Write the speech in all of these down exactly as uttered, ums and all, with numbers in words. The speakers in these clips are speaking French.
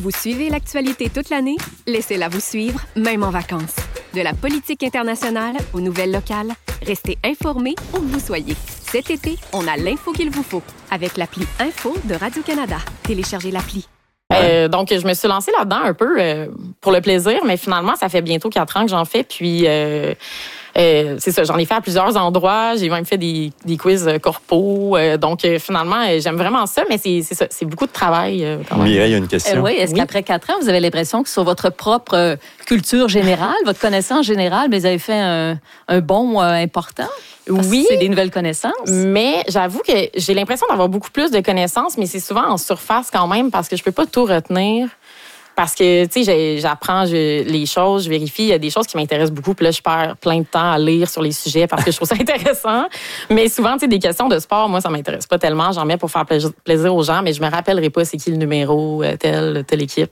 Vous suivez l'actualité toute l'année? Laissez-la vous suivre, même en vacances. De la politique internationale aux nouvelles locales, restez informés où que vous soyez. Cet été, on a l'info qu'il vous faut avec l'appli Info de Radio-Canada. Téléchargez l'appli. Euh, donc, je me suis lancée là-dedans un peu euh, pour le plaisir, mais finalement, ça fait bientôt quatre ans que j'en fais. Puis, euh, euh, c'est ça, j'en ai fait à plusieurs endroits. J'ai même fait des, des quiz corpos. Euh, donc, euh, finalement, euh, j'aime vraiment ça, mais c'est, c'est ça, c'est beaucoup de travail. Euh, quand même. Mireille, il y a une question. Euh, oui, est-ce oui. qu'après quatre ans, vous avez l'impression que sur votre propre euh, culture générale, votre connaissance générale, vous avez fait un, un bond euh, important? Parce oui, c'est des nouvelles connaissances. Mais j'avoue que j'ai l'impression d'avoir beaucoup plus de connaissances, mais c'est souvent en surface quand même parce que je peux pas tout retenir. Parce que, tu sais, j'apprends je, les choses, je vérifie. Il y a des choses qui m'intéressent beaucoup. Puis là, je perds plein de temps à lire sur les sujets parce que je trouve ça intéressant. Mais souvent, tu sais, des questions de sport, moi, ça m'intéresse pas tellement. J'en mets pour faire plaisir aux gens, mais je me rappellerai pas c'est qui le numéro, telle, telle équipe.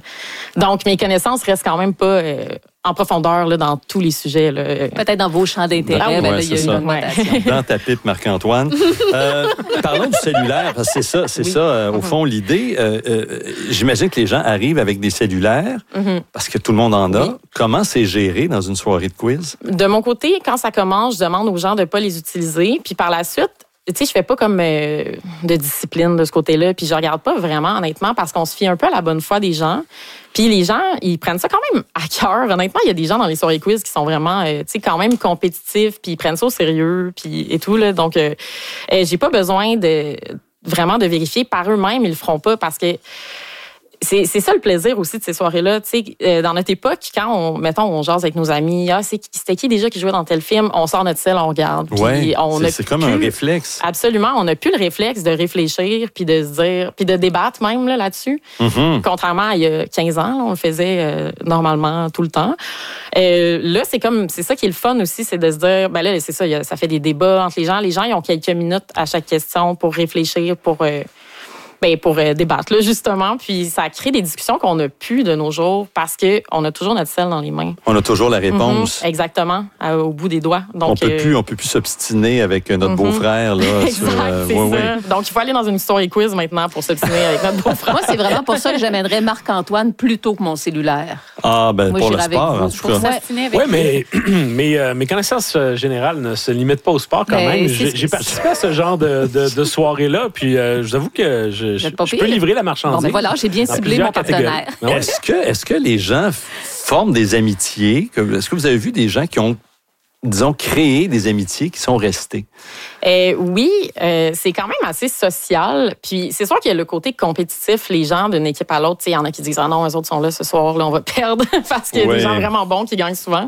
Donc, mes connaissances restent quand même pas en profondeur là, dans tous les sujets. Là. Peut-être dans vos champs d'intérêt, ah, ben, ouais, là, il y a une augmentation. Dans ta pipe, Marc-Antoine. euh, parlons du cellulaire, parce que c'est ça, c'est oui. ça euh, au mm-hmm. fond, l'idée. Euh, euh, j'imagine que les gens arrivent avec des cellulaires, mm-hmm. parce que tout le monde en a. Oui. Comment c'est géré dans une soirée de quiz? De mon côté, quand ça commence, je demande aux gens de ne pas les utiliser. Puis par la suite, tu sais, je fais pas comme euh, de discipline de ce côté-là, puis je regarde pas vraiment, honnêtement, parce qu'on se fie un peu à la bonne foi des gens. Puis les gens, ils prennent ça quand même à cœur. Honnêtement, il y a des gens dans les soirées quiz qui sont vraiment, euh, tu sais, quand même compétitifs, puis ils prennent ça au sérieux, puis et tout là. Donc, euh, euh, j'ai pas besoin de vraiment de vérifier par eux-mêmes, ils le feront pas parce que C'est, c'est ça le plaisir aussi de ces soirées-là. Tu sais, euh, dans notre époque, quand on, mettons, on jase avec nos amis, ah, c'est, c'était qui déjà qui jouait dans tel film? On sort notre sel, on regarde. Oui, c'est, c'est comme un réflexe. Absolument. On n'a plus le réflexe de réfléchir puis de se dire, puis de débattre même là, là-dessus. Mm-hmm. Contrairement à il y a quinze ans, là, on le faisait euh, normalement tout le temps. Euh, là, c'est comme, c'est ça qui est le fun aussi, c'est de se dire, ben là, c'est ça, y a, ça fait des débats entre les gens. Les gens, ils ont quelques minutes à chaque question pour réfléchir, pour... Euh, Ben pour euh, débattre, là, justement. Puis ça crée des discussions qu'on n'a plus de nos jours parce qu'on a toujours notre sel dans les mains. On a toujours la réponse. Mm-hmm, exactement, à, au bout des doigts. Donc, on peut euh... plus, on peut plus s'obstiner avec notre mm-hmm. beau-frère. Là, exact, sur, euh, c'est ouais, ça. Ouais. Donc, il faut aller dans une story quiz maintenant pour s'obstiner avec notre beau-frère. Moi, c'est vraiment pour ça que j'amènerais Marc-Antoine plutôt que mon cellulaire. Ah, ben Moi, pour le sport, en tout cas. Oui, mais, mais euh, mes connaissances générales ne se limitent pas au sport quand mais même. J'ai, j'ai participé à ce genre de, de, de soirée-là, puis euh, je vous avoue que je, je, je peux livrer la marchandise. Bon, ben voilà, j'ai bien ciblé mon partenaire. Est-ce que, est-ce que les gens forment des amitiés? Est-ce que vous avez vu des gens qui ont, disons, créé des amitiés qui sont restées? Euh, oui, euh, c'est quand même assez social. Puis c'est sûr qu'il y a le côté compétitif, les gens d'une équipe à l'autre. Il y en a qui disent « Ah non, eux autres sont là ce soir, là, on va perdre. » Parce qu'il y a ouais. des gens vraiment bons qui gagnent souvent.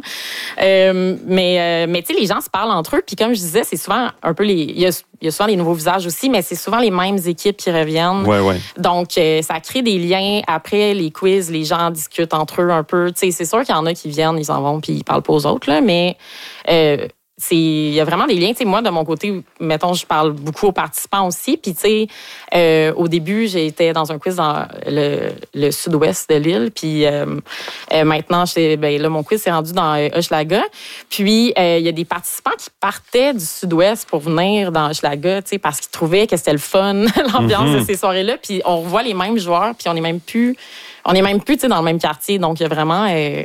Euh, mais euh, mais tu sais, les gens se parlent entre eux. Puis comme je disais, c'est souvent un peu les... Il y a, il y a souvent des nouveaux visages aussi, mais c'est souvent les mêmes équipes qui reviennent. Ouais, ouais. Donc, euh, ça crée des liens. Après les quiz, les gens discutent entre eux un peu. Tu sais, c'est sûr qu'il y en a qui viennent, ils s'en vont, puis ils parlent pas aux autres, là, mais... Euh, c'est il y a vraiment des liens. Tu sais, moi, de mon côté, mettons, je parle beaucoup aux participants aussi. Puis, tu sais, euh, au début, j'étais dans un quiz dans le, le sud-ouest de l'île. Puis, euh, euh, maintenant, ben, là, mon quiz s'est rendu dans euh, Hochelaga. Puis, euh, il y a des participants qui partaient du sud-ouest pour venir dans Hochelaga, tu sais, parce qu'ils trouvaient que c'était le fun, l'ambiance mm-hmm. de ces soirées-là. Puis, on revoit les mêmes joueurs, puis on est même plus, on est même plus, tu sais, dans le même quartier. Donc, il y a vraiment... Euh,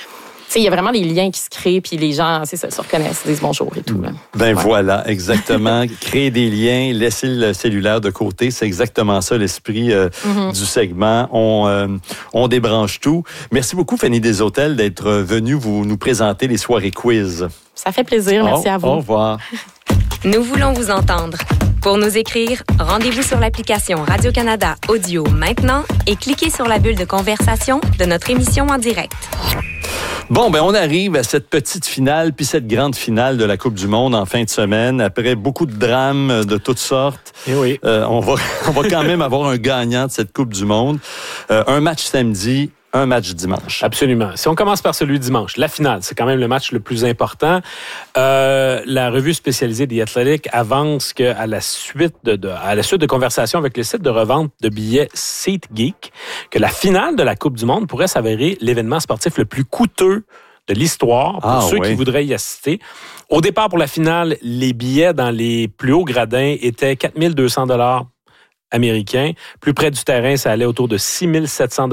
il y a vraiment des liens qui se créent, puis les gens ça, se reconnaissent, disent bonjour et tout. Là. Ben ouais. Voilà, exactement. Créer des liens, laisser le cellulaire de côté, c'est exactement ça l'esprit euh, mm-hmm. du segment. On, euh, on débranche tout. Merci beaucoup, Fanny Deshôtels, d'être venue vous nous présenter les soirées quiz. Ça fait plaisir, merci au, à vous. Au revoir. Nous voulons vous entendre. Pour nous écrire, rendez-vous sur l'application Radio-Canada Audio maintenant et cliquez sur la bulle de conversation de notre émission en direct. Bon, ben on arrive à cette petite finale, puis cette grande finale de la Coupe du Monde en fin de semaine. Après beaucoup de drames de toutes sortes, Et oui. euh, on va on va quand même avoir un gagnant de cette Coupe du Monde. Euh, un match samedi, un match dimanche. Absolument. Si on commence par celui dimanche, la finale, c'est quand même le match le plus important. Euh, la revue spécialisée The Athletic avance qu'à la suite de, de à la suite de conversations avec le site de revente de billets SeatGeek, que la finale de la Coupe du Monde pourrait s'avérer l'événement sportif le plus coûteux de l'histoire pour ah, ceux oui. qui voudraient y assister. Au départ, pour la finale, les billets dans les plus hauts gradins étaient quatre mille deux cents dollars américains. Plus près du terrain, ça allait autour de six mille sept cents dollars